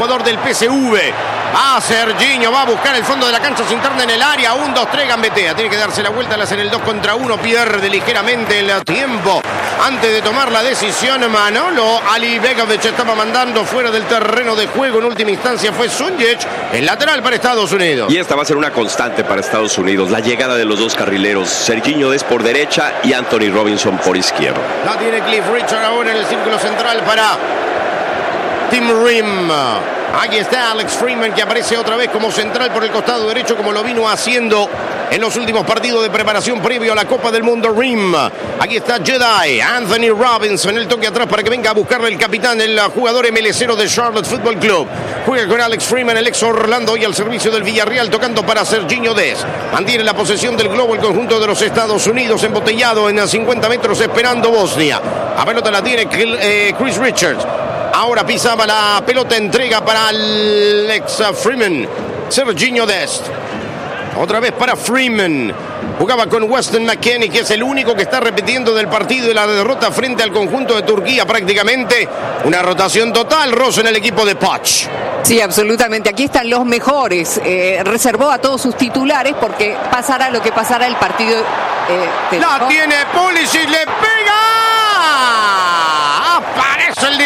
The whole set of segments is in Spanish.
jugador del PSV. Serginho va a buscar el fondo de la cancha, se interna en el área. 1, 2, 3, gambetea. Tiene que darse la vuelta al hacer el 2 contra 1. Pierde ligeramente el tiempo antes de tomar la decisión. Manolo Alibegovic estaba mandando fuera del terreno de juego. En última instancia fue Sunjic, el lateral para Estados Unidos. Y esta va a ser una constante para Estados Unidos. La llegada de los dos carrileros. Serginho Dest por derecha y Anthony Robinson por izquierda. La tiene Cliff Richard ahora en el círculo central para Tim Rim. Aquí está Alex Freeman, que aparece otra vez como central por el costado derecho, como lo vino haciendo en los últimos partidos de preparación previo a la Copa del Mundo. Rim. Aquí está Jedi. Anthony Robinson, el toque atrás para que venga a buscarle el capitán, el jugador MLCero de Charlotte Football Club. Juega con Alex Freeman, el ex Orlando, y al servicio del Villarreal, tocando para Serginho Dest. Mantiene la posesión del globo el conjunto de los Estados Unidos, embotellado en 50 metros esperando Bosnia. La pelota la tiene Chris Richards. Ahora pisaba la pelota, entrega para Alex Freeman. Serginho Dest. Otra vez para Freeman. Jugaba con Weston McKennie, que es el único que está repitiendo del partido y la derrota frente al conjunto de Turquía prácticamente. Una rotación total, Rosso, en el equipo de Poch. Sí, absolutamente. Aquí están los mejores. Reservó a todos sus titulares porque pasará lo que pasará el partido. La tiene Pulisic, le pega. Aparece el 10.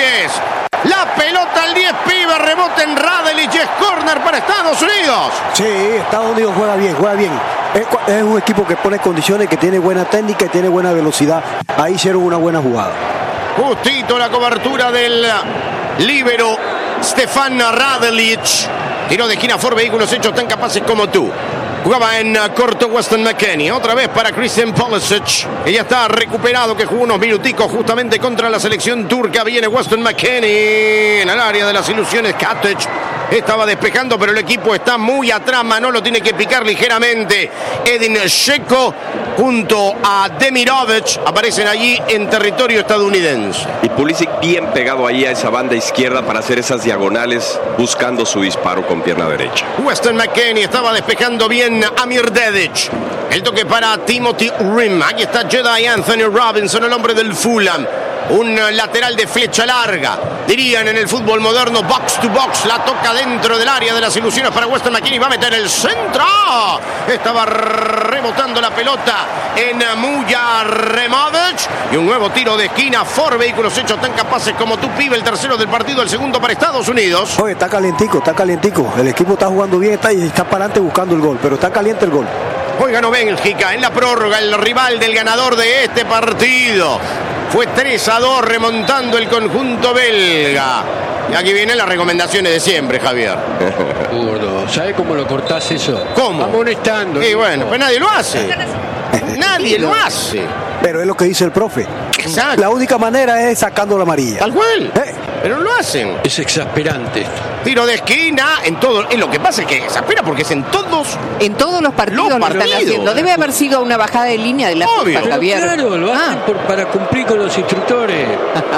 La pelota al 10, pibe, rebote en Radelich, es córner para Estados Unidos. Sí, Estados Unidos juega bien, juega bien. Es un equipo que pone condiciones, que tiene buena técnica y tiene buena velocidad. Ahí hicieron una buena jugada. Justito la cobertura del líbero Stefan Radelich. Tiro de esquina, for vehículos hechos tan capaces como tú. Jugaba en corto Weston McKennie. Otra vez para Christian Pulisic. Ella está recuperado, que jugó unos minuticos justamente contra la selección turca. Viene Weston McKennie en el área de las ilusiones. Katic estaba despejando, pero el equipo está muy atrás. Manolo tiene que picar ligeramente. Edin Dzeko junto a Demirovic aparecen allí en territorio estadounidense. Y Pulisic bien pegado ahí a esa banda izquierda para hacer esas diagonales, buscando su disparo con pierna derecha. Weston McKennie estaba despejando bien Amir Dedic. El toque para Timothy Rim. Aquí está Jedi Anthony Robinson, el hombre del Fulham. Un lateral de flecha larga, dirían en el fútbol moderno, box to box. La toca dentro del área de las ilusiones para Weston McKennie. Va a meter el centro. Estaba rebotando la pelota en Mujaremovic. Y un nuevo tiro de esquina. For vehículos hechos tan capaces como tú, pibe. El tercero del partido, el segundo para Estados Unidos. Oye, está calientico, está calientico. El equipo está jugando bien, está para adelante buscando el gol, pero está caliente el gol. Hoy ganó Bélgica en la prórroga, el rival del ganador de este partido. Fue 3-2 remontando el conjunto belga. Y aquí vienen las recomendaciones de siempre, Javier. Gordo, ¿sabe cómo lo cortás eso? ¿Cómo? Amonestando. Y bueno, pues nadie lo hace. Nadie lo hace. Pero es lo que dice el profe. Exacto. La única manera es sacando la amarilla. Tal cual. Pero lo hacen. Es exasperante. Tiro de esquina en todo. Lo que pasa es que exaspera porque es en todos. En todos los partidos lo están haciendo. Debe haber sido una bajada de línea de la FIFA, Javier. Claro, lo hacen para cumplir con los instructores.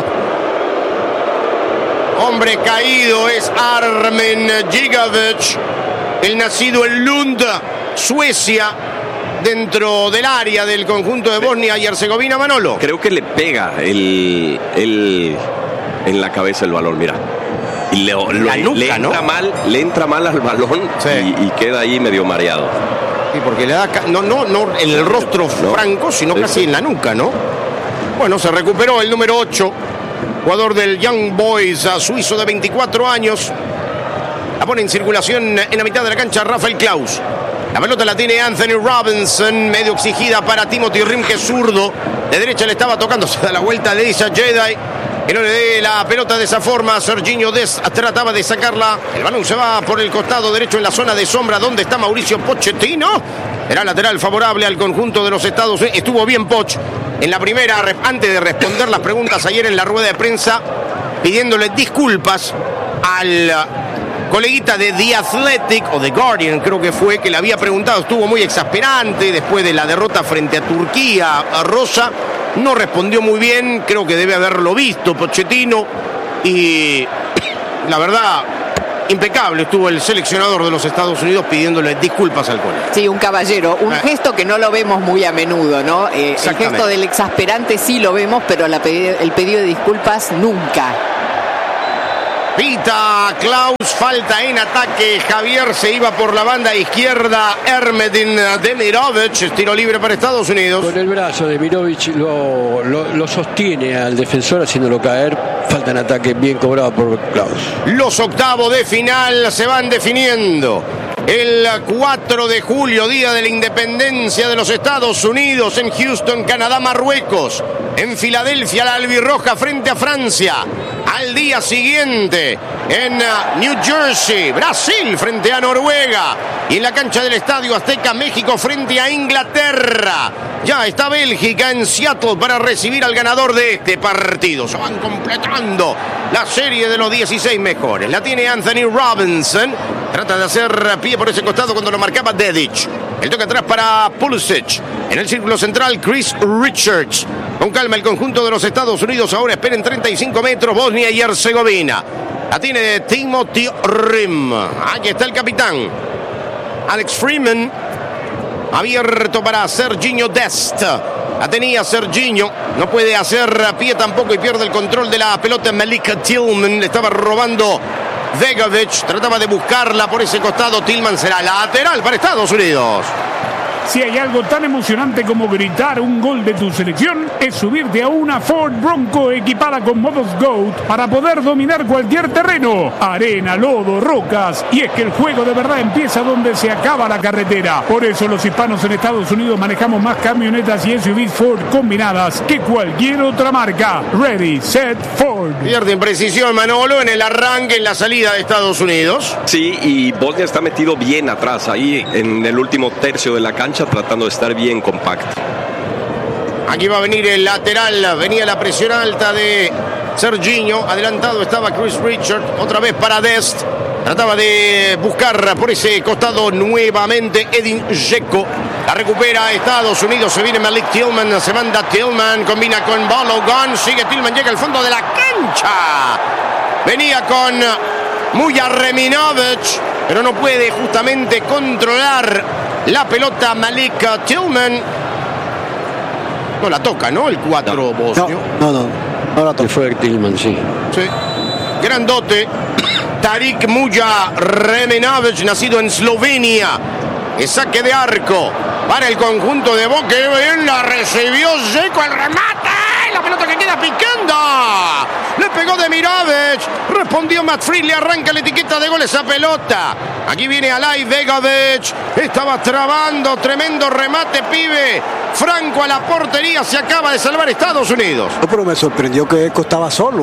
Hombre caído es Armen Gigovic, el nacido en Lund, Suecia, dentro del área del conjunto de Bosnia y Herzegovina. Manolo. Creo que le pega en la cabeza el balón, mira. Y le entra mal al balón, sí. y queda ahí medio mareado. Sí, porque le da no en el rostro franco, sino casi en la nuca, ¿no? Bueno, se recuperó el número 8, jugador del Young Boys, suizo de 24 años. La pone en circulación en la mitad de la cancha Rafael Klaus. La pelota la tiene Anthony Robinson, medio exigida para Timothy Rim, que es zurdo. De derecha le estaba tocando, se da la vuelta, le dice a Jedi que no le dé la pelota de esa forma. Serginho Dest trataba de sacarla. El balón se va por el costado derecho en la zona de sombra, donde está Mauricio Pochettino. Era lateral favorable al conjunto de los Estados Unidos. Estuvo bien Poch en la primera, antes de responder las preguntas ayer en la rueda de prensa, pidiéndole disculpas al coleguita de The Athletic o The Guardian, creo que fue, que le había preguntado. Estuvo muy exasperante después de la derrota frente a Turquía. A Rosa no respondió muy bien, creo que debe haberlo visto Pochettino, y la verdad, impecable estuvo el seleccionador de los Estados Unidos pidiéndole disculpas al colega. Sí, un caballero, un gesto que no lo vemos muy a menudo, ¿no? El gesto del exasperante sí lo vemos, pero el pedido de disculpas nunca. Pita Klaus falta en ataque. Javier se iba por la banda izquierda. Ermedin Demirovic, tiro libre para Estados Unidos. Con el brazo Demirovic lo sostiene al defensor haciéndolo caer. Falta en ataque bien cobrado por Klaus. Los octavos de final se van definiendo. El 4 de julio, día de la independencia de los Estados Unidos, en Houston, Canadá, Marruecos. En Filadelfia, la albirroja frente a Francia. Al día siguiente, en New Jersey, Brasil frente a Noruega. Y en la cancha del Estadio Azteca, México frente a Inglaterra. Ya está Bélgica en Seattle para recibir al ganador de este partido. Se van completando la serie de los 16 mejores. La tiene Anthony Robinson. Trata de hacer pie por ese costado cuando lo marcaba Dedic. El toque atrás para Pulisic. En el círculo central, Chris Richards. Con calma el conjunto de los Estados Unidos. Ahora esperen 35 metros. Bosnia y Herzegovina. La tiene Timothy Rim. Aquí está el capitán. Alex Freeman. Abierto para Serginho Dest. La tenía Serginho. No puede hacer pie tampoco y pierde el control de la pelota. Malik Tillman. Le estaba robando Vegovic. Trataba de buscarla por ese costado. Tillman será lateral para Estados Unidos. Si hay algo tan emocionante como gritar un gol de tu selección, es subirte a una Ford Bronco equipada con modos GOAT para poder dominar cualquier terreno, arena, lodo, rocas. Y es que el juego de verdad empieza donde se acaba la carretera. Por eso los hispanos en Estados Unidos manejamos más camionetas y SUVs Ford combinadas que cualquier otra marca. Ready, set, Ford. Pierde imprecisión Manolo en el arranque, en la salida de Estados Unidos. Sí, y Bosnia está metido bien atrás, ahí en el último tercio de la cancha, tratando de estar bien compacto. Aquí va a venir el lateral. Venía la presión alta de Serginho. Adelantado estaba Chris Richards. Otra vez para Dest. Trataba de buscar por ese costado nuevamente Edin Dzeko. La recupera Estados Unidos. Se viene Malik Tillman. Se manda Tillman. Combina con Balogun. Sigue Tillman. Llega al fondo de la cancha. Venía con Muja Reminovic. Pero no puede justamente controlar la pelota Malik Tillman. No la toca, ¿no? El 4 bosnio. No la toca. Fue Tillman, sí. Sí. Grandote. Tarik Muja Reminovic, nacido en Eslovenia. El saque de arco para el conjunto de Boca. Bien la recibió Dzeko, el remate. La pelota que queda picando. Le pegó Demirovic. Respondió Matt Freed. Le arranca la etiqueta de gol esa pelota. Aquí viene Alay Vegovic. Estaba trabando. Tremendo remate, pibe. Franco a la portería. Se acaba de salvar Estados Unidos. No, pero me sorprendió que Eco estaba solo.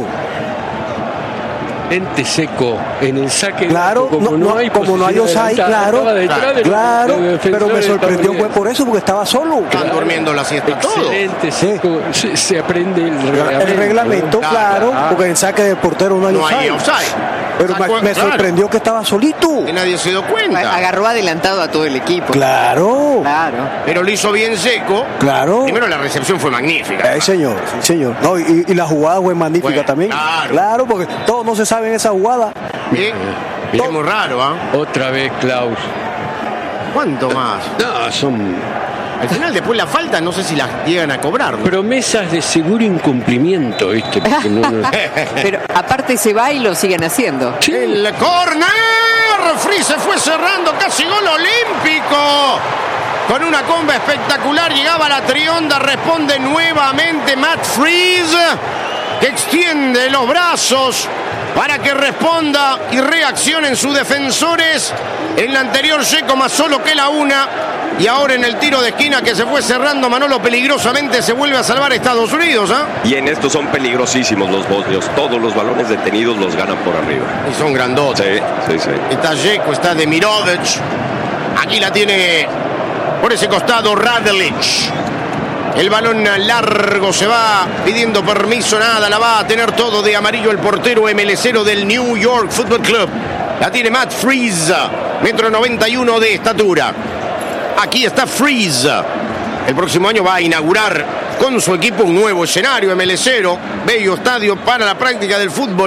Seco en el saque. Claro, no hay offside, claro, pero me sorprendió fue por eso, porque estaba solo. Están durmiendo la siesta. Excelente, Seco. Se aprende el reglamento, claro, porque en el saque del portero no hay offside. Pero me sorprendió que estaba solito. Que nadie se dio cuenta. Agarró adelantado a todo el equipo. Claro. Pero lo hizo bien Dzeko. Claro. Primero la recepción fue magnífica. Sí, señor. No, y la jugada fue magnífica también. Claro, porque todos no se saben esa jugada. Es muy raro, Otra vez Klaus. ¿Cuánto más? No, son... Al final después la falta no sé si las llegan a cobrar, ¿no? Promesas de seguro incumplimiento, ¿viste? Pero aparte se va y lo siguen haciendo. Sí. El córner. Free se fue cerrando, casi gol olímpico. Con una comba espectacular llegaba la trionda, responde nuevamente Matt Freeze, que extiende los brazos para que responda y reaccionen sus defensores. En la anterior Dzeko más solo que la una. Y ahora en el tiro de esquina que se fue cerrando Manolo peligrosamente, se vuelve a salvar Estados Unidos. Y en estos son peligrosísimos los bosnios. Todos los balones detenidos los ganan por arriba. Y son grandotes. Sí. Está Dzeko, está Demirovic. Aquí la tiene por ese costado Radelic. El balón largo, se va pidiendo permiso, nada, la va a tener todo de amarillo el portero MLCero del New York Football Club. La tiene Matt Freeze, 1,91 m de estatura. Aquí está Freeze. El próximo año va a inaugurar con su equipo un nuevo escenario MLCero, bello estadio para la práctica del fútbol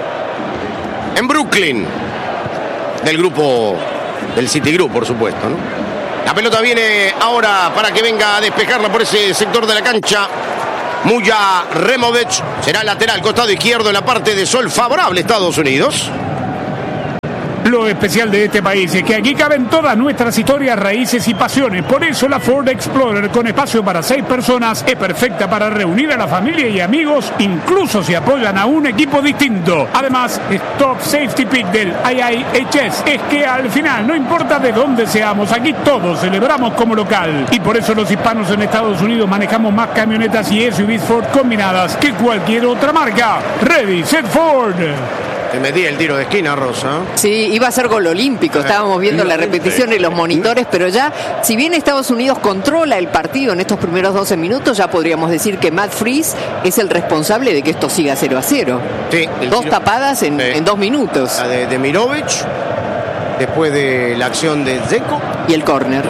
en Brooklyn, del grupo del Citigroup, por supuesto, ¿no? La pelota viene ahora para que venga a despejarla por ese sector de la cancha. Muja Removic será lateral, costado izquierdo en la parte de sol favorable Estados Unidos. Lo especial de este país es que aquí caben todas nuestras historias, raíces y pasiones. Por eso la Ford Explorer, con espacio para 6 personas, es perfecta para reunir a la familia y amigos, incluso si apoyan a un equipo distinto. Además, Top Safety Pick del IIHS es que al final, no importa de dónde seamos, aquí todos celebramos como local. Y por eso los hispanos en Estados Unidos manejamos más camionetas y SUVs Ford combinadas que cualquier otra marca. Ready, set, Ford. Te metí el tiro de esquina, Rosa. Sí, iba a ser gol olímpico. Estábamos viendo la repetición en los monitores, pero ya, si bien Estados Unidos controla el partido en estos primeros 12 minutos, ya podríamos decir que Matt Freese es el responsable de que esto siga 0-0. Sí, 2 tapadas en 2 minutos. La de Mirovic, después de la acción de Dzeko. Y el córner.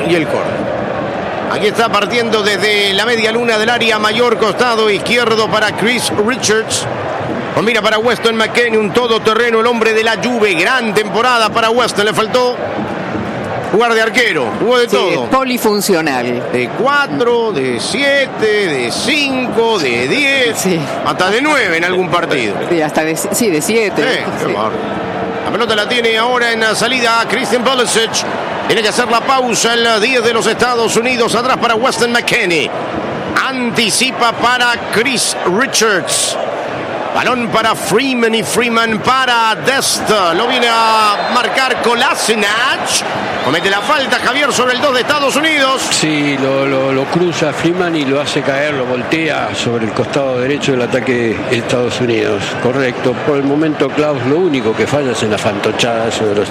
Aquí está partiendo desde la media luna del área mayor, costado izquierdo para Chris Richards. Mira para Weston McKennie, un todoterreno, el hombre de la Juve. Gran temporada para Weston. Le faltó jugar de arquero. Jugó de todo. Polifuncional. De 4, de 7, de 5, de 10. Sí. Hasta de 9 en algún partido. Sí, hasta de 7. Sí. La pelota la tiene ahora en la salida Christian Pulisic. Tiene que hacer la pausa el 10 de los Estados Unidos. Atrás para Weston McKennie. Anticipa para Chris Richards. Balón para Freeman y Freeman para Dest. Lo viene a marcar Kolasinac. Comete la falta Javier sobre el 2 de Estados Unidos. Sí, lo cruza Freeman y lo hace caer, lo voltea sobre el costado derecho del ataque de Estados Unidos. Correcto. Por el momento, Klaus, lo único que falla es en la fantochada eso de los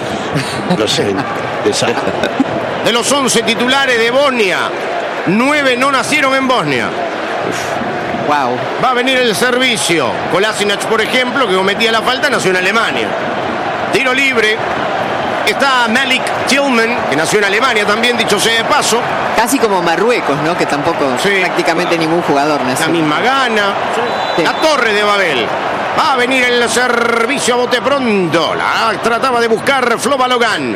desastres. De los 11 titulares de Bosnia, 9 no nacieron en Bosnia. Wow. Va a venir el servicio. Kolasinac, por ejemplo, que cometía la falta, nació en Alemania. Tiro libre. Está Malik Tillman, que nació en Alemania también, dicho sea de paso. Casi como Marruecos, ¿no? Que tampoco prácticamente ningún jugador nació. La misma gana. Sí. La Torre de Babel. Va a venir el servicio a bote pronto. La trataba de buscar Flo Balogan.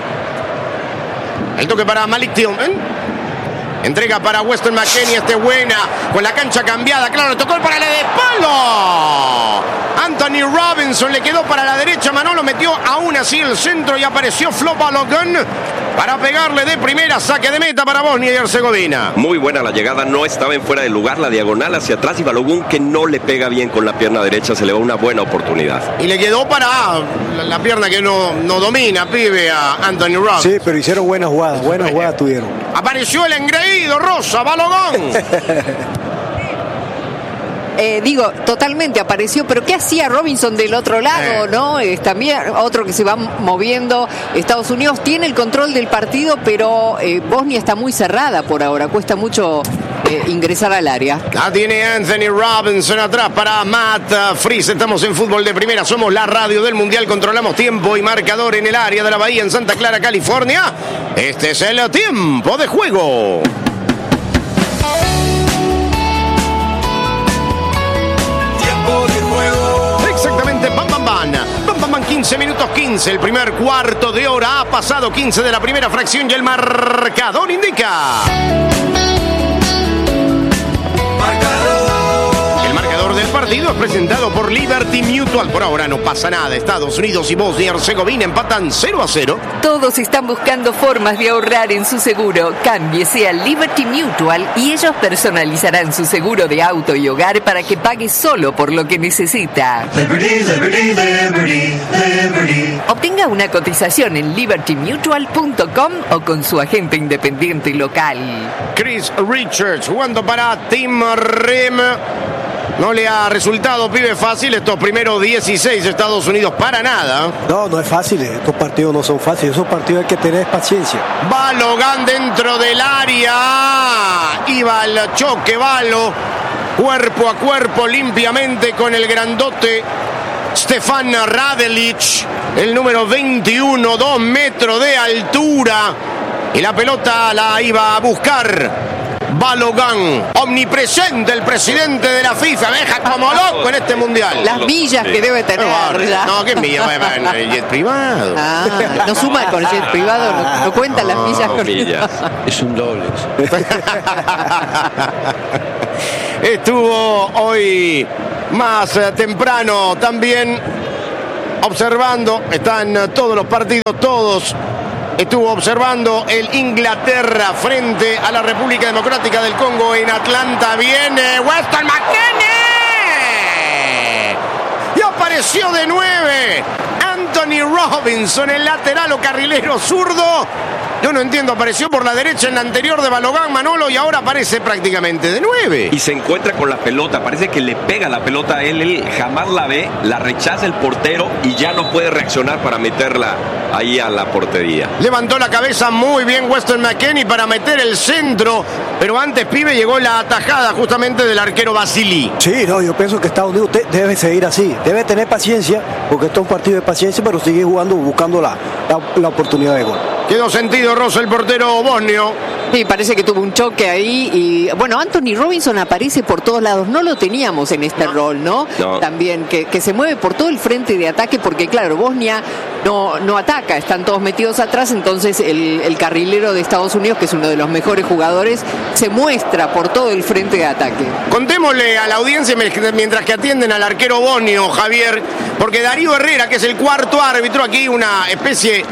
El toque para Malik Tillman. Entrega para Weston McKennie, buena, con la cancha cambiada, claro, le tocó el paralelo de palo. Anthony Robinson le quedó para la derecha, Manolo metió aún así el centro y apareció Flo Balogun para pegarle de primera, saque de meta para Bosnia y Herzegovina. Muy buena la llegada, no estaba en fuera de lugar, la diagonal hacia atrás y Balogun que no le pega bien con la pierna derecha, se le va una buena oportunidad. Y le quedó para la pierna que no domina, pibe, a Anthony Robinson. Sí, pero hicieron buenas jugadas tuvieron. Apareció el engreído, Rosa, Balogun. Digo, totalmente apareció, pero ¿qué hacía Robinson del otro lado, no? También otro que se va moviendo. Estados Unidos tiene el control del partido, pero Bosnia está muy cerrada por ahora, cuesta mucho ingresar al área. La tiene Anthony Robinson atrás para Matt Freese. Estamos en Fútbol de Primera, somos la radio del Mundial, controlamos tiempo y marcador en el área de la Bahía en Santa Clara, California. Este es el tiempo de juego. Exactamente, bam, 15 minutos 15, el primer cuarto de hora ha pasado, 15 de la primera fracción y el marcador indica. El marcador del partido es presentado por Liberty Mutual. Por ahora no pasa nada, Estados Unidos y Bosnia y Herzegovina empatan 0-0. Todos están buscando formas de ahorrar en su seguro. Cámbiese a Liberty Mutual y ellos personalizarán su seguro de auto y hogar para que pague solo por lo que necesita. Liberty, Liberty, Liberty, Liberty. Obtenga una cotización en libertymutual.com o con su agente independiente local. Chris Richards jugando para Team Rim. No le ha resultado, pibe, fácil estos primeros 16 Estados Unidos para nada. No es fácil, estos partidos no son fáciles, esos partidos hay que tener paciencia. Balogun dentro del área, iba al choque Balo, cuerpo a cuerpo limpiamente con el grandote Stefan Radelic, el número 21, 2 metros de altura, y la pelota la iba a buscar Balogun, omnipresente el presidente de la FIFA, deja como loco en este mundial. Las millas que debe tener ya. No, ¿qué millas? El jet privado. No suma con el jet privado, no cuenta las millas con millas. Es un doble. Estuvo hoy más temprano también observando, están todos los partidos, todos. Estuvo observando el Inglaterra frente a la República Democrática del Congo en Atlanta. Viene Weston McKennie. Y apareció de 9 Anthony Robinson, el lateral o carrilero zurdo. Yo no entiendo, apareció por la derecha en la anterior de Balogun, Manolo, y ahora aparece prácticamente de 9. Y se encuentra con la pelota, parece que le pega la pelota a él jamás la ve, la rechaza el portero y ya no puede reaccionar para meterla ahí a la portería. Levantó la cabeza muy bien Weston McKennie para meter el centro, pero antes, pibe, llegó la atajada justamente del arquero Vasily. Sí, no, yo pienso que Estados Unidos debe seguir así, debe tener paciencia, porque esto es un partido de paciencia, pero sigue jugando, buscando la oportunidad de gol. Quedó sentido Rosa, el portero bosnio. Sí, parece que tuvo un choque ahí y bueno, Anthony Robinson aparece por todos lados, no lo teníamos en este rol, ¿no? También que se mueve por todo el frente de ataque porque claro, Bosnia no ataca, están todos metidos atrás, entonces el carrilero de Estados Unidos, que es uno de los mejores jugadores, se muestra por todo el frente de ataque. Contémosle a la audiencia mientras que atienden al arquero bosnio, Javier, porque Darío Herrera, que es el cuarto árbitro, aquí una especie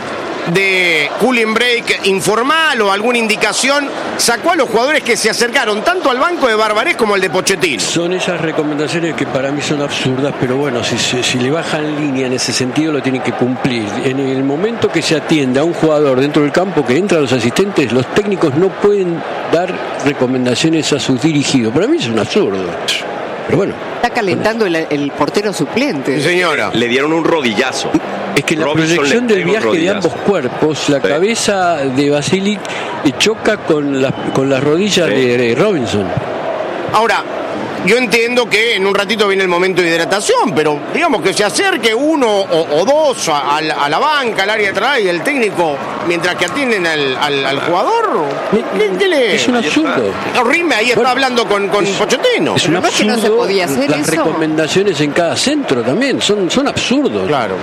de cooling break informal o alguna indicación, sacó a los jugadores que se acercaron tanto al banco de Barbarés como al de Pochettino. Son esas recomendaciones que para mí son absurdas, pero bueno, si le bajan línea en ese sentido lo tienen que cumplir. En el momento que se atiende a un jugador dentro del campo, que entran los asistentes, los técnicos no pueden dar recomendaciones a sus dirigidos. Para mí es un absurdo. Pero bueno. Está calentando el portero suplente. Sí, señora. Le dieron un rodillazo. Es que la proyección del viaje de ambos cuerpos, la cabeza de Vasily choca con las rodillas de Robinson. Ahora, yo entiendo que en un ratito viene el momento de hidratación, pero digamos que se acerque uno o dos a la banca, al área de atrás, y el técnico, mientras que atienden al jugador, ¿qué le...? Es un absurdo. Rime ahí está hablando con Pochettino. Es un absurdo. No se podía hacer las eso. Recomendaciones en cada centro también son absurdos. Claro.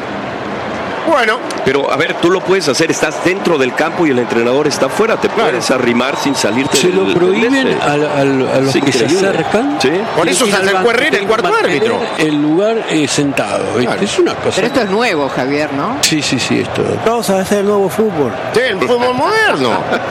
Bueno, pero a ver, tú lo puedes hacer, estás dentro del campo y el entrenador está afuera, te puedes arrimar sin salirte. Se lo prohíben a los que se acercan. ¿Sí? Por eso se acercó Herrera, el cuarto árbitro. El lugar sentado, claro. Es una cosa. Pero esto es nuevo, Javier, ¿no? Sí, esto. Vamos a hacer el nuevo fútbol. Sí, el fútbol moderno.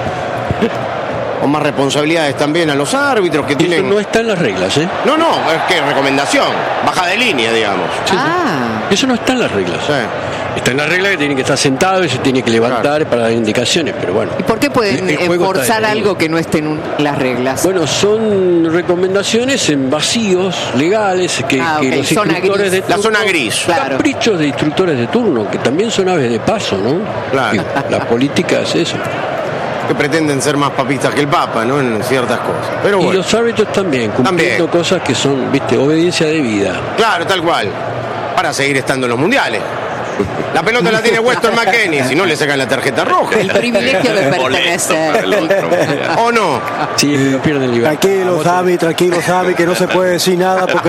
Con más responsabilidades también a los árbitros que tienen. Eso no está en las reglas, ¿eh? No, es que recomendación, baja de línea, digamos. Sí. Eso no está en las reglas. Sí. Está en la regla que tiene que estar sentado y se tiene que levantar para dar indicaciones, pero bueno. ¿Y por qué pueden forzar algo que no esté en las reglas? Bueno, son recomendaciones en vacíos legales que los instructores de turno, la zona gris. Claro. Caprichos de instructores de turno, que también son aves de paso, ¿no? Claro. La política es eso. Que pretenden ser más papistas que el Papa, ¿no? En ciertas cosas. Pero bueno. Y los árbitros también, cumpliendo cosas que son, obediencia debida. Claro, tal cual. Para seguir estando en los mundiales. La pelota la tiene Weston McKennie, si no le sacan la tarjeta roja. El privilegio de pertenecer. ¿O no? Sí, no pierden libertad. Tranquilo, Sammy, que no se puede decir nada porque...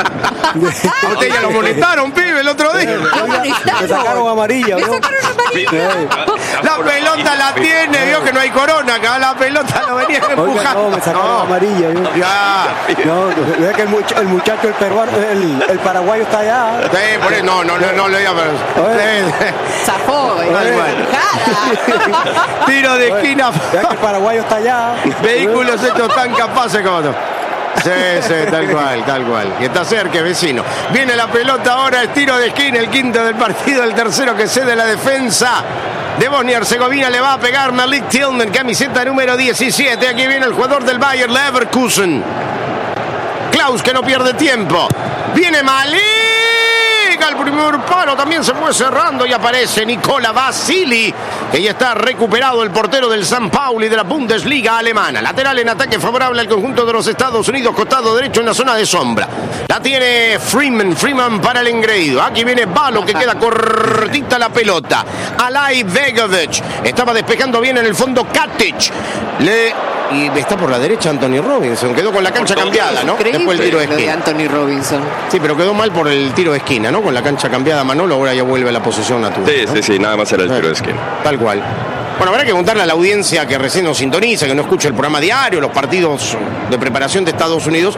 A usted ya lo molestaron, pibe, el otro día. Me sacaron amarilla, ¿no? La pelota la tiene, vio que no hay corona acá, la pelota lo venía empujando. No, me sacaron amarilla. ¿no? Ya. No, vea que el muchacho, el peruano, el paraguayo está allá. Sí, por eso, no le diga, pero... Zafó, Tiro de esquina. Vea que el paraguayo está allá. Vehículos hechos tan capaces como tú. Sí, tal cual. Y está cerca, vecino. Viene la pelota ahora, es tiro de esquina, el quinto del partido, el tercero que cede la defensa de Bosnia-Herzegovina. Le va a pegar Malik Tillman, camiseta número 17. Aquí viene el jugador del Bayer Leverkusen. Klaus, que no pierde tiempo. Viene Malik al primer palo, también se fue cerrando y aparece Nikola Vasily, que ya está recuperado, el portero del San Pauli de la Bundesliga alemana. Lateral en ataque favorable al conjunto de los Estados Unidos, costado derecho en la zona de sombra. La tiene Freeman para el engreído. Aquí viene Balo, que queda cortita la pelota. Alay Begovic estaba despejando bien en el fondo. Katic y está por la derecha Anthony Robinson, quedó con la cancha cambiada, ¿no? Después el tiro de esquina. De Anthony Robinson. Sí, pero quedó mal por el tiro de esquina, ¿no? Con la cancha cambiada Manolo, ahora ya vuelve a la posición natural. Sí, nada más era el tiro de esquina. Tal cual. Bueno, habrá que contarle a la audiencia que recién nos sintoniza, que no escucha el programa diario, los partidos de preparación de Estados Unidos,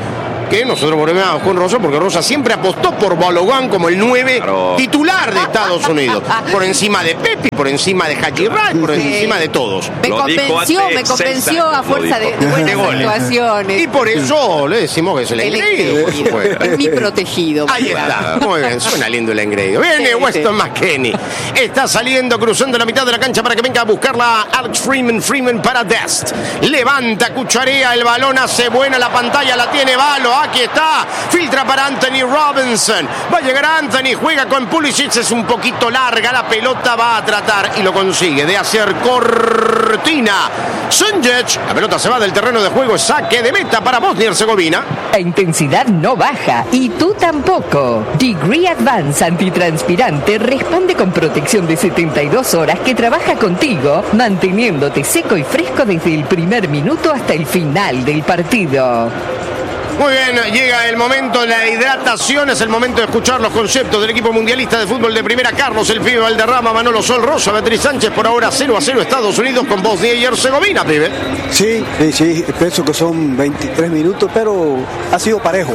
que nosotros volvemos con Rosa, porque Rosa siempre apostó por Balogun como el 9 titular de Estados Unidos, por encima de Pepi, por encima de Haji Rai, por encima de todos. Me convenció a fuerza de buenas actuaciones. Y por eso le decimos que es el engreído, por supuesto. Es mi protegido. Ahí está, muy bien, suena lindo el engreído. Viene Weston McKennie, está saliendo, cruzando la mitad de la cancha para que venga a buscarla Alex Freeman para Dest. Levanta, cucharea el balón, hace buena la pantalla, la tiene Valo, aquí está, filtra para Anthony Robinson, va a llegar Anthony, juega con Pulisic, es un poquito larga, la pelota va a tratar y lo consigue de hacer cortina. Sunjic, la pelota se va del terreno de juego, saque de meta para Bosnia y Herzegovina. La intensidad no baja y tú tampoco. Degree Advance antitranspirante responde con protección de 72 horas que trabaja contigo, manteniéndote seco y fresco desde el primer minuto hasta el final del partido. Muy bien, llega el momento de la hidratación, es el momento de escuchar los conceptos del equipo mundialista de fútbol de primera. Carlos El Pibe Valderrama, Manolo Sol, Rosa, Beatriz Sánchez, por ahora 0-0 Estados Unidos con Bosnia y Herzegovina, pibe. Sí, pienso que son 23 minutos, pero ha sido parejo,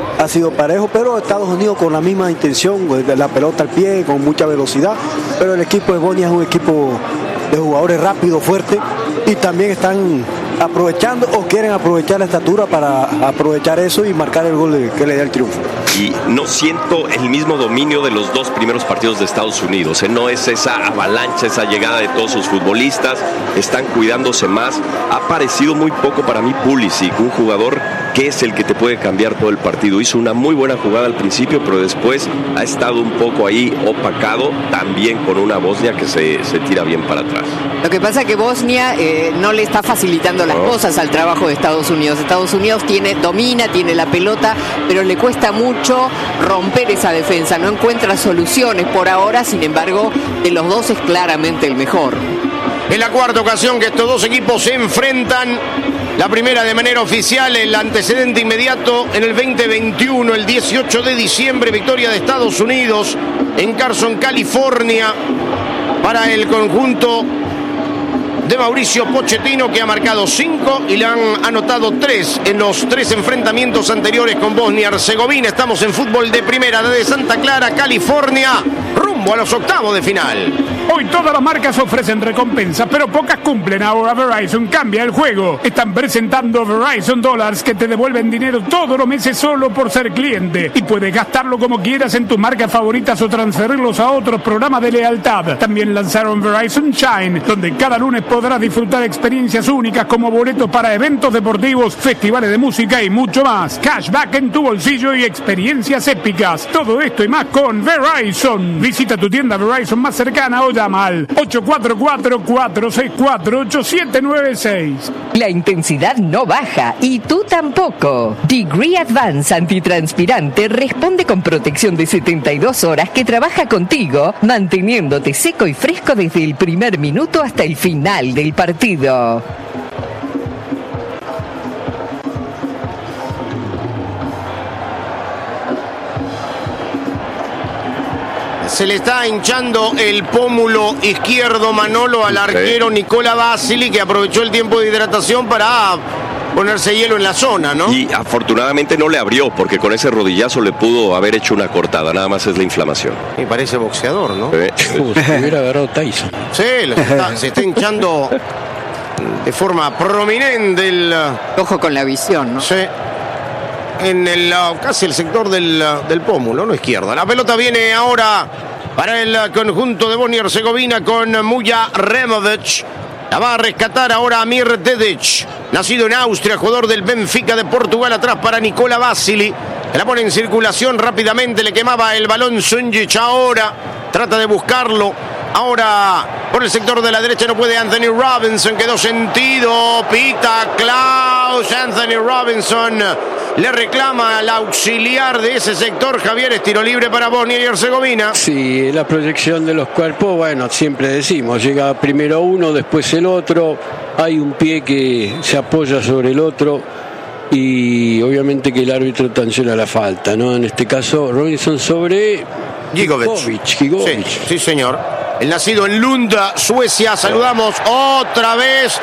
pero Estados Unidos con la misma intención, la pelota al pie, con mucha velocidad, pero el equipo de Bosnia es un equipo de jugadores rápidos, fuertes, y también están aprovechando o quieren aprovechar la estatura para aprovechar eso y marcar el gol que le dé el triunfo. Y no siento el mismo dominio de los dos primeros partidos de Estados Unidos, no es esa avalancha, esa llegada de todos sus futbolistas, están cuidándose más. Ha parecido muy poco para mí Pulisic, un jugador que es el que te puede cambiar todo el partido. Hizo una muy buena jugada al principio, pero después ha estado un poco ahí opacado, también con una Bosnia que se tira bien para atrás. Lo que pasa es que Bosnia no le está facilitando las cosas al trabajo de Estados Unidos. Estados Unidos domina, tiene la pelota, pero le cuesta mucho romper esa defensa. No encuentra soluciones por ahora, sin embargo, de los dos es claramente el mejor. Es la cuarta ocasión que estos dos equipos se enfrentan. La primera de manera oficial, el antecedente inmediato en el 2021, el 18 de diciembre, victoria de Estados Unidos en Carson, California, para el conjunto de Mauricio Pochettino, que ha marcado 5 y le han anotado 3 en los 3 enfrentamientos anteriores con Bosnia y Herzegovina. Estamos en fútbol de primera desde Santa Clara, California, rumbo a los octavos de final. Hoy todas las marcas ofrecen recompensas, pero pocas cumplen. Ahora Verizon cambia el juego. Están presentando Verizon Dollars, que te devuelven dinero todos los meses solo por ser cliente. Y puedes gastarlo como quieras en tus marcas favoritas o transferirlos a otros programas de lealtad. También lanzaron Verizon Shine, donde cada lunes podrás disfrutar experiencias únicas como boletos para eventos deportivos, festivales de música y mucho más. Cashback en tu bolsillo y experiencias épicas. Todo esto y más con Verizon. Visita tu tienda Verizon más cercana o llama al 844-464-8796. La intensidad no baja y tú tampoco. Degree Advance antitranspirante responde con protección de 72 horas que trabaja contigo, manteniéndote seco y fresco desde el primer minuto hasta el final del partido. Se le está hinchando el pómulo izquierdo, Manolo, al arquero Nicola Basili, que aprovechó el tiempo de hidratación para ponerse hielo en la zona, ¿no? Y afortunadamente no le abrió, porque con ese rodillazo le pudo haber hecho una cortada, nada más es la inflamación. Y parece boxeador, ¿no? Se hubiera agarrado Tyson. Sí, se está hinchando de forma prominente el... Ojo con la visión, ¿no? Sí. En casi el sector del pómulo, no izquierda. La pelota viene ahora para el conjunto de Bosnia y Herzegovina con Muja Removic. La va a rescatar ahora Amir Dedic, nacido en Austria, jugador del Benfica de Portugal, atrás para Nicola Basili. La pone en circulación rápidamente, le quemaba el balón Sunjic ahora. Trata de buscarlo. Ahora por el sector de la derecha no puede Anthony Robinson, quedó sentido, pita Klaus. Anthony Robinson le reclama al auxiliar de ese sector, Javier, es tiro libre para Bosnia y Herzegovina. Sí, la proyección de los cuerpos, bueno, siempre decimos, llega primero uno, después el otro, hay un pie que se apoya sobre el otro y obviamente que el árbitro sanciona la falta, ¿no? En este caso, Robinson sobre Gigovic. Sí, señor. El nacido en Lund, Suecia. Saludamos otra vez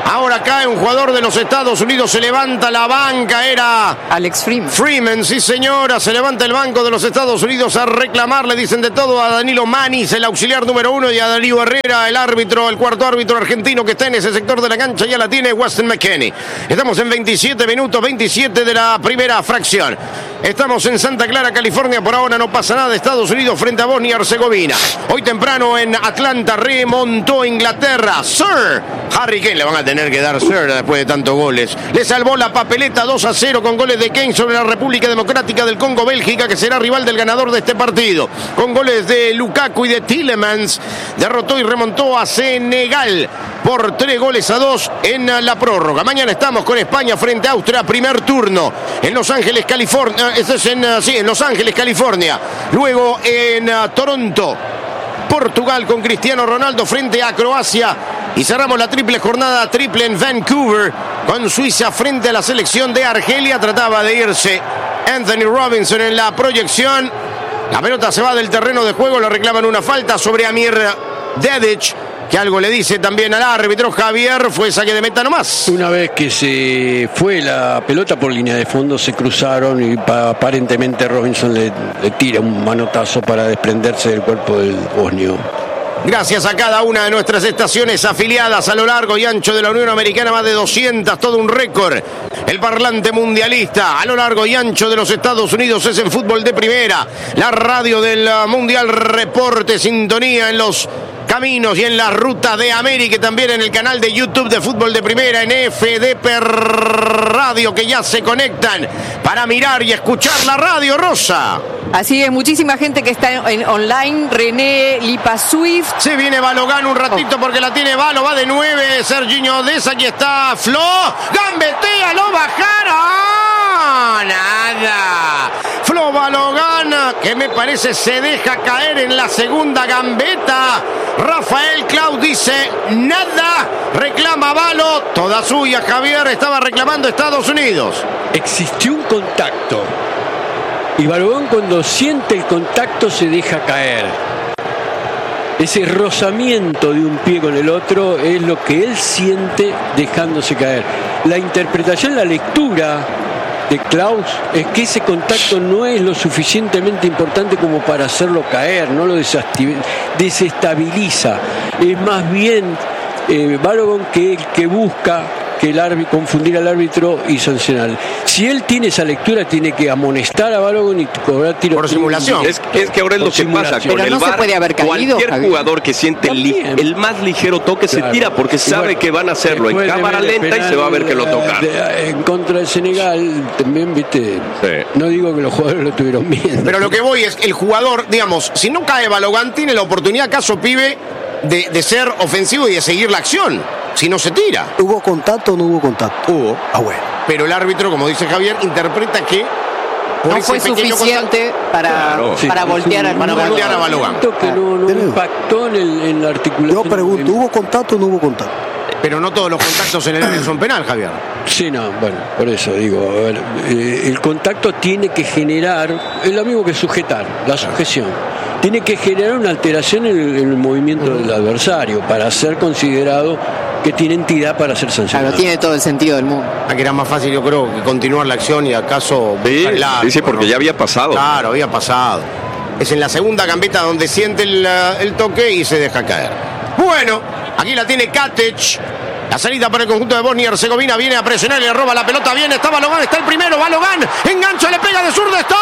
Ahora cae un jugador de los Estados Unidos, se levanta la banca, era Alex Freeman. Freeman, sí señora, se levanta el banco de los Estados Unidos a reclamar, le dicen de todo a Danilo Manis, el auxiliar número 1, y a Darío Herrera, el árbitro, el cuarto árbitro argentino que está en ese sector de la cancha, ya la tiene Weston McKennie. Estamos en 27 minutos, 27 de la primera fracción. Estamos en Santa Clara, California, por ahora no pasa nada. Estados Unidos frente a Bosnia y Herzegovina. Hoy temprano en Atlanta remontó Inglaterra. Sir Harry Kane, le van a tener que dar Sir después de tantos goles. Le salvó la papeleta 2-0 con goles de Kane sobre la República Democrática del Congo, Bélgica, que será rival del ganador de este partido. Con goles de Lukaku y de Tielemans, derrotó y remontó a Senegal por 3-2 en la prórroga. Mañana estamos con España frente a Austria, primer turno en Los Ángeles, California. Esto es en Los Ángeles, California. Luego en Toronto, Portugal, con Cristiano Ronaldo frente a Croacia. Y cerramos la triple jornada triple en Vancouver con Suiza frente a la selección de Argelia. Trataba de irse Anthony Robinson en la proyección. La pelota se va del terreno de juego, le reclaman una falta sobre Amir Dedic, que algo le dice también al árbitro. Javier, fue saque de meta nomás. Una vez que se fue la pelota por línea de fondo, se cruzaron y aparentemente Robinson le tira un manotazo para desprenderse del cuerpo del bosnio. Gracias a cada una de nuestras estaciones afiliadas a lo largo y ancho de la Unión Americana, más de 200, todo un récord. El parlante mundialista a lo largo y ancho de los Estados Unidos es en Fútbol de Primera. La radio del Mundial reporte sintonía en los caminos y en la ruta de América, y también en el canal de YouTube de Fútbol de Primera, en FDP Radio, que ya se conectan para mirar y escuchar la radio rosa. Así es, muchísima gente que está en online. René Lipa Swift. Se viene Balogan un ratito porque la tiene Balo, va de 9, Serginho Deza, aquí está Flo, gambetea, lo bajaron, nada. Flo Balogan, que me parece se deja caer en la segunda gambeta. Rafael Clau dice nada, reclama Balo, toda suya. Javier, estaba reclamando Estados Unidos. Existió un contacto y Balogan, cuando siente el contacto, se deja caer. Ese rozamiento de un pie con el otro es lo que él siente dejándose caer. La interpretación, la lectura de Klaus es que ese contacto no es lo suficientemente importante como para hacerlo caer, no lo desestabiliza. Es más bien Balogan que busca que el árbitro, confundir al árbitro y sancionar. Si él tiene esa lectura, tiene que amonestar a Balogan y cobrar tiro por simulación. Es que ahora es lo que pasa con pero el no VAR. se puede haber caído, Cualquier Javier. jugador que siente el más ligero toque, claro, se tira porque sabe que van a hacerlo en cámara lenta y se va a ver que lo tocaron. En contra del Senegal también, viste, sí. No digo que los jugadores lo tuvieron bien. Pero lo que voy es, el jugador, digamos, si no cae Balogan, tiene la oportunidad, caso pibe, de ser ofensivo y de seguir la acción. Si no se tira. ¿Hubo contacto o no hubo contacto? Hubo. Ah, bueno. Pero el árbitro, como dice Javier, interpreta que no fue suficiente para voltear a Balogan. Que no impactó en la articulación. Yo pregunto, ¿hubo contacto o no hubo contacto? Pero no todos los contactos en el área son penal, Javier. Sí, no, bueno, por eso digo, a ver, el contacto tiene que generar, es lo mismo que sujetar, la sujeción. Tiene que generar una alteración en el movimiento del adversario para ser considerado que tiene entidad para ser sancionado. Claro, tiene todo el sentido del mundo. Aquí era más fácil, yo creo, que continuar la acción y acaso... Sí, porque ya había pasado. Claro, había pasado. Es en la segunda gambeta donde siente el toque y se deja caer. Bueno, aquí la tiene Katic. La salida para el conjunto de Bosnia y Herzegovina, viene a presionar y le roba la pelota. Bien, está Balogan, está el primero. Balogan, engancha, le pega de zurda, está...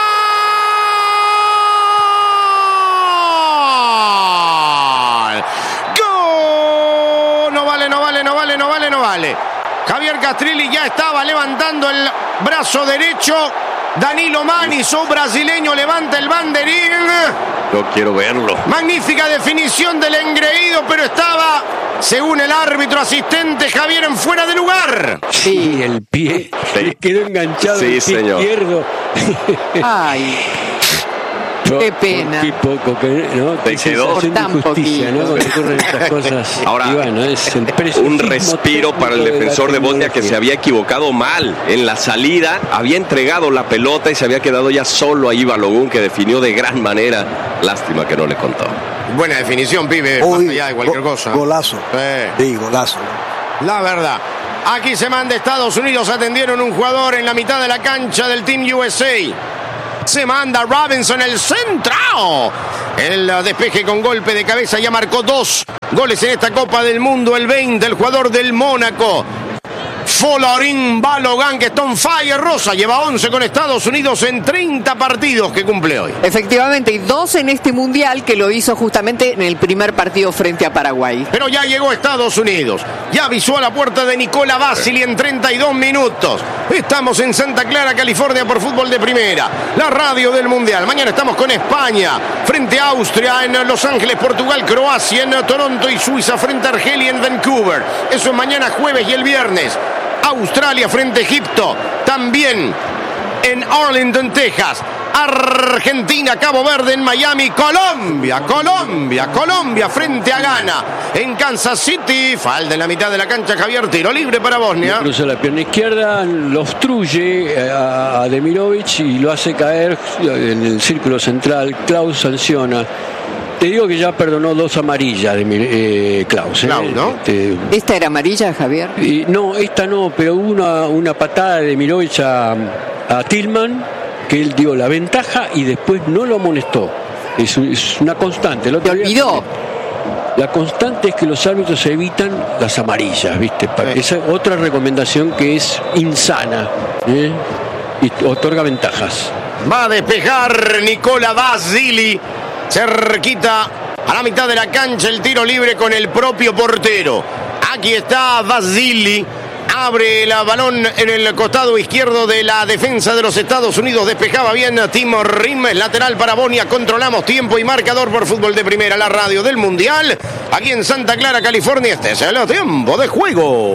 No vale. Javier Castrilli ya estaba levantando el brazo derecho. Danilo Manis, un brasileño, levanta el banderín. Yo quiero verlo. Magnífica definición del engreído, pero estaba, según el árbitro asistente, Javier, en fuera de lugar. Sí, el pie le quedó enganchado, el pie izquierdo. Ay. Qué pena. Qué poco que no te quedó por tan injusticia, ¿no? Cuando ocurren estas cosas. Ahora, bueno, es un respiro para el defensor de Bosnia, que se había equivocado mal en la salida, había entregado la pelota y se había quedado ya solo ahí Balogun, que definió de gran manera. Lástima que no le contó. Buena definición, pibe, más allá de cualquier cosa. Golazo. Sí, golazo. La verdad. Aquí se manda Estados Unidos. Atendieron un jugador en la mitad de la cancha del Team USA. Se manda Robinson el centro. El despeje con golpe de cabeza. Ya marcó 2 goles en esta Copa del Mundo. El 20, el jugador del Mónaco. Folarin Balogun, que está on fire. Rosa lleva 11 con Estados Unidos en 30 partidos que cumple hoy. Efectivamente, y 2 en este mundial, que lo hizo justamente en el primer partido frente a Paraguay. Pero ya llegó Estados Unidos. Ya avisó a la puerta de Nicola Basili en 32 minutos. Estamos en Santa Clara, California, por Fútbol de Primera, la radio del mundial. Mañana estamos con España frente a Austria en Los Ángeles, Portugal, Croacia en Toronto y Suiza frente a Argelia en Vancouver. Eso es mañana jueves, y el viernes Australia frente a Egipto, también en Arlington, Texas. Argentina, Cabo Verde en Miami. Colombia frente a Ghana en Kansas City. Falta en la mitad de la cancha Javier, tiro libre para Bosnia. Cruza la pierna izquierda, lo obstruye a Demirovic y lo hace caer en el círculo central. Klaus sanciona. Te digo que ya perdonó 2 amarillas de Klaus. Klaus, ¿no? ¿Esta era amarilla, Javier? No, esta no, pero hubo una patada de Demirovic a Tillman, que él dio la ventaja y después no lo amonestó. Es una constante. ¿Te olvidó? La constante es que los árbitros evitan las amarillas, ¿viste? Esa es otra recomendación que es insana, y otorga ventajas. Va a despejar Nicola Basili. Cerquita a la mitad de la cancha, el tiro libre con el propio portero. Aquí está Basili. Abre el balón en el costado izquierdo de la defensa de los Estados Unidos. Despejaba bien Timo Rim. Lateral para Bosnia. Controlamos tiempo y marcador por Fútbol de Primera, la radio del mundial. Aquí en Santa Clara, California. Este es el tiempo de juego.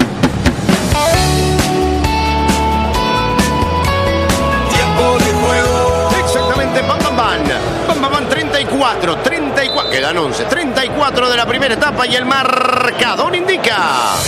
Tiempo de juego. Exactamente, Bam 34. Quedan 11. 34 de la primera etapa y el marcador indica.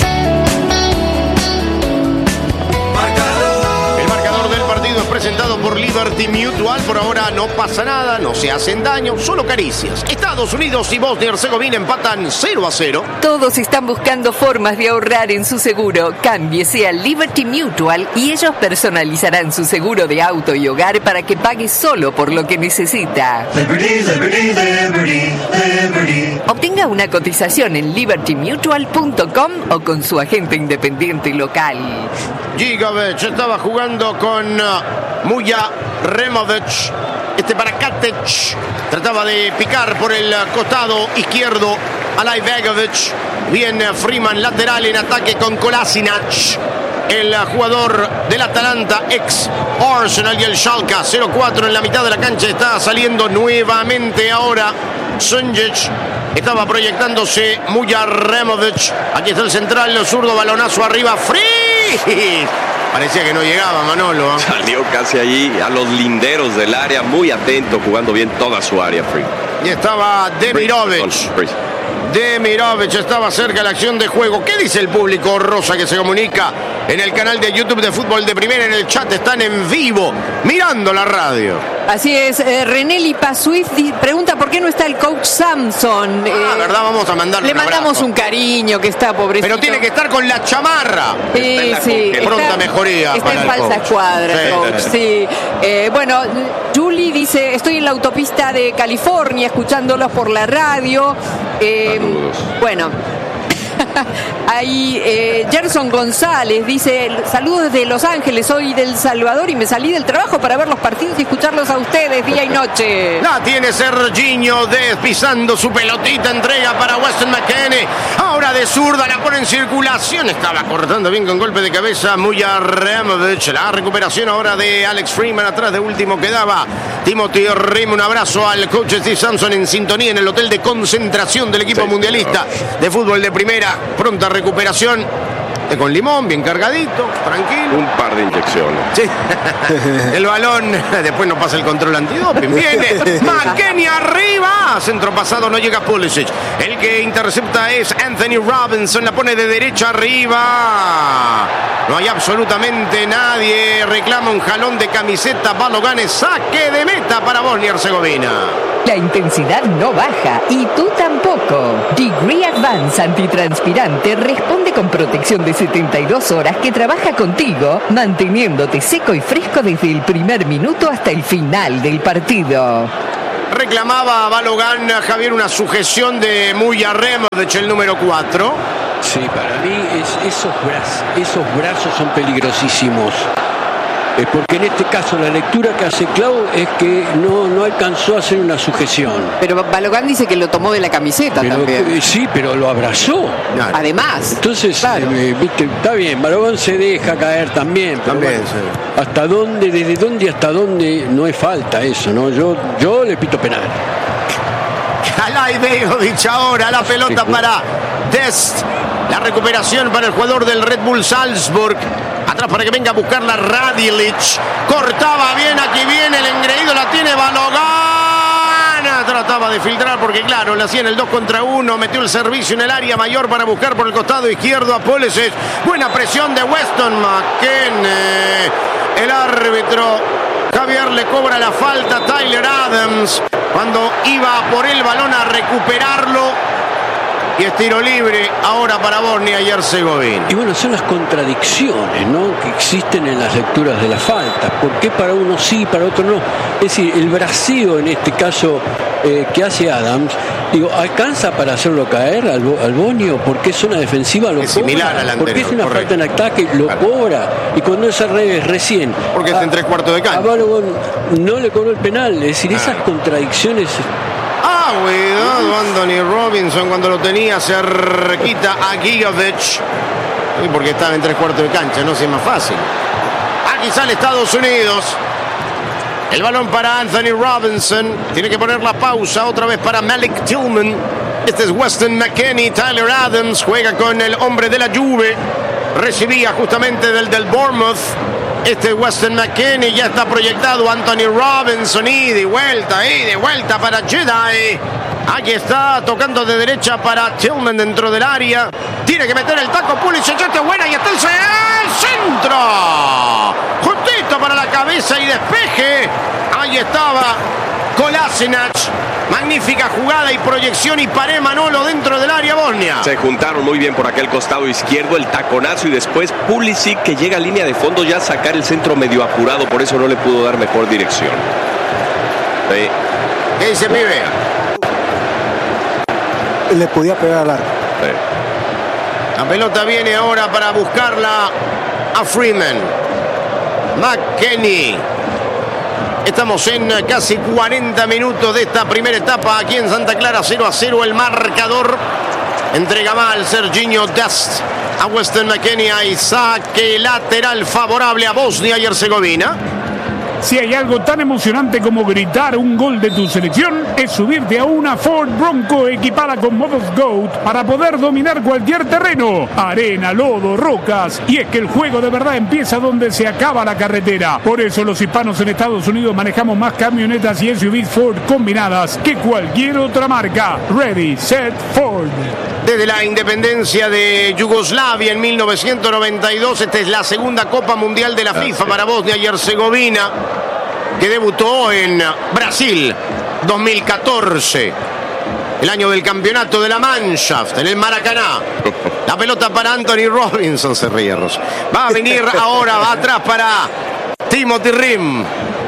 El marcador del partido es presentado por Liberty Mutual. Por ahora no pasa nada, no se hacen daño, solo caricias. Estados Unidos y Bosnia y Herzegovina empatan 0-0. Todos están buscando formas de ahorrar en su seguro. Cámbiese a Liberty Mutual y ellos personalizarán su seguro de auto y hogar para que pague solo por lo que necesita. Liberty, liberty, liberty, liberty. Obtenga una cotización en libertymutual.com o con su agente independiente local. Gigovic estaba jugando con Muja Removic. Para Katic. Trataba de picar por el costado izquierdo a Lajbegovic. Bien Freeman, lateral en ataque con Kolasinac. El jugador del Atalanta, ex Arsenal y el Schalke. 0-4 en la mitad de la cancha. Está saliendo nuevamente ahora Sunjic. Estaba proyectándose Muja Removic. Aquí está el central, el zurdo, balonazo arriba. ¡Free! Parecía que no llegaba Manolo. Salió casi allí a los linderos del área, muy atento, jugando bien toda su área. Free. Y estaba Demirovic. Demirovic estaba cerca de la acción de juego. ¿Qué dice el público, Rosa, que se comunica en el canal de YouTube de Fútbol de Primera? En el chat están en vivo, mirando la radio. Así es, René Lipasuiz pregunta por qué no está el coach Samson. ¿Verdad? Vamos a mandarle Le mandamos un cariño, que está pobrecito. Pero tiene que estar con la chamarra. Sí. Pronta mejoría. Está en falsa escuadra, coach. Sí. Bueno, Julie dice, estoy en la autopista de California escuchándolos por la radio. Bueno, ahí Gerson González dice, saludos desde Los Ángeles, soy del Salvador y me salí del trabajo para ver los partidos y escucharlos a ustedes día y noche. La tiene Serginho pisando su pelotita, entrega para Weston McKennie, ahora de zurda la pone en circulación, estaba cortando bien con golpe de cabeza Muja Removic. La recuperación ahora de Alex Freeman, atrás de último quedaba Timothy Rim. Un abrazo al coach Steve Samson en sintonía en el hotel de concentración del equipo mundialista de fútbol de primera. Pronta recuperación. Con limón, bien cargadito, tranquilo. Un par de inyecciones. Sí. El balón, después no pasa el control antidoping. Viene McKennie arriba. Centro pasado, no llega Pulisic. El que intercepta es Anthony Robinson. La pone de derecha arriba. No hay absolutamente nadie. Reclama un jalón de camiseta. Balogun, saque de meta para Bosnia y Herzegovina. La intensidad no baja y tú tampoco. Degree Advance antitranspirante responde con protección de 72 horas que trabaja contigo, manteniéndote seco y fresco desde el primer minuto hasta el final del partido. Reclamaba Balogan, Javier, una sujeción de Muyarrem, de hecho el número 4. Sí, para mí esos brazos son peligrosísimos. Porque en este caso la lectura que hace Clau es que no alcanzó a hacer una sujeción. Pero Balogan dice que lo tomó de la camiseta también. Sí, pero lo abrazó. Claro. Además. Entonces, claro. viste, está bien, Balogan se deja caer también. Pero También, bueno, sí. ¿hasta dónde, desde dónde hasta dónde no es falta eso, no? Yo le pito penal. Alay Begovic ahora, la pelota para Dest. La recuperación para el jugador del Red Bull Salzburg. Atrás para que venga a buscarla Radilic. Cortaba bien, aquí viene el engreído, la tiene Balogan. Trataba de filtrar porque claro, le hacían el 2 contra 1. Metió el servicio en el área mayor para buscar por el costado izquierdo a Pulisic. Buena presión de Weston McKennie. El árbitro Javier le cobra la falta a Tyler Adams cuando iba por el balón a recuperarlo. Y es tiro libre ahora para Bosnia y Herzegovina. Y bueno, son las contradicciones, ¿no?, que existen en las lecturas de las faltas. ¿Por qué para uno sí, para otro no? Es decir, el braceo en este caso que hace Adams, digo, ¿alcanza para hacerlo caer al bonio? Porque es zona defensiva, lo es cobra. similar al anterior, porque es una correcto. falta en ataque, lo cobra. Y cuando es al revés, recién. Porque está en 3/4 de cancha. A Balogun no le cobró el penal. Es decir, esas contradicciones. Cuidado Anthony Robinson cuando lo tenía cerquita a Gigovic. Porque estaba en 3/4 de cancha, no sé, es más fácil. Aquí sale Estados Unidos. El balón para Anthony Robinson. Tiene que poner la pausa otra vez para Malik Tillman. Este es Weston McKennie. Tyler Adams juega con el hombre de la Juve. Recibía justamente del Bournemouth. Este Weston McKennie, ya está proyectado Anthony Robinson, y de vuelta para Jedi. Aquí está tocando de derecha para Tillman dentro del área. Tiene que meter el taco Pulisic, este buena y está el centro. Justito para la cabeza y despeje. Ahí estaba Kolasinac. Magnífica jugada y proyección y paré Manolo dentro del área Bosnia. Se juntaron muy bien por aquel costado izquierdo, el taconazo y después Pulisic, que llega a línea de fondo ya a sacar el centro medio apurado, por eso no le pudo dar mejor dirección. Sí. ¿Qué dice pibe? Le podía pegar al arco. Sí. La pelota viene ahora para buscarla a Freeman. McKennie. Estamos en casi 40 minutos de esta primera etapa aquí en Santa Clara. 0-0 el marcador. Entrega mal Serginho Dest a Weston McKennie. Hay saque lateral favorable a Bosnia y Herzegovina. Si hay algo tan emocionante como gritar un gol de tu selección, es subirte a una Ford Bronco equipada con modos GOAT para poder dominar cualquier terreno, arena, lodo, rocas. Y es que el juego de verdad empieza donde se acaba la carretera. Por eso los hispanos en Estados Unidos manejamos más camionetas y SUVs Ford combinadas que cualquier otra marca. Ready, set, Ford. Desde la independencia de Yugoslavia en 1992, esta es la segunda Copa Mundial de la FIFA para Bosnia y Herzegovina, que debutó en Brasil 2014, el año del campeonato de la Mannschaft en el Maracaná. La pelota para Anthony Robinson, se ríe Rosa. Va a venir ahora, va atrás para Timothy Rim.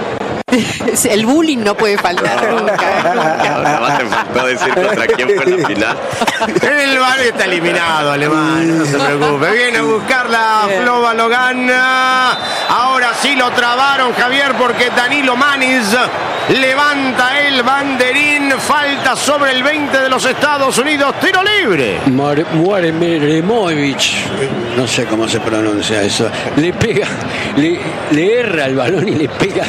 El bullying no puede faltar nunca. No decir contra quién fue la final. El Valle está eliminado, alemán, no se preocupe. Viene a buscar la Flo Balogan. Ahora sí lo trabaron, Javier, porque Danilo Maniz levanta el banderín. Falta sobre el 20 de los Estados Unidos. Tiro libre. Muaremovic, no sé cómo se pronuncia eso, le pega, le erra el balón y le pega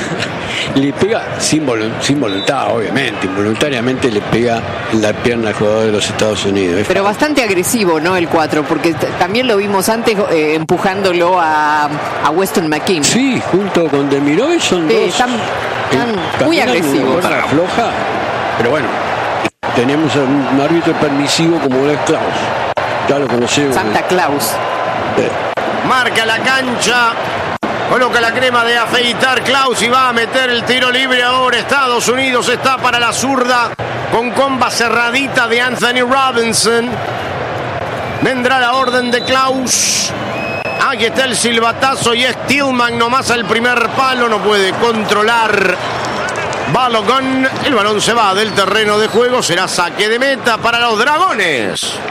sin voluntad, obviamente, involuntariamente le pega en la pierna al jugador de los Estados Unidos. Pero bastante agresivo, ¿no? El 4, porque también lo vimos antes empujándolo a Weston McKennie. Sí, junto con Demirovic son dos. Están muy agresivos. Para floja, pero bueno, tenemos un árbitro permisivo como es Klaus. Ya lo conocemos. Santa Claus. Marca la cancha Coloca la crema de afeitar Klaus y va a meter el tiro libre ahora. Estados Unidos está para la zurda con comba cerradita de Anthony Robinson. Vendrá la orden de Klaus. Aquí está el silbatazo y es Tillman nomás al primer palo. No puede controlar Balogun. El balón se va del terreno de juego. Será saque de meta para los Dragones.